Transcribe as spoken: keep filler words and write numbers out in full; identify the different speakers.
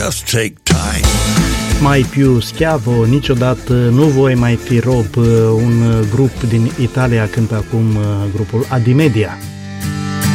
Speaker 1: just take time.
Speaker 2: Mai più schiavo, niciodată nu voi mai fi rob, un grup din Italia cântă acum grupul Adimedia.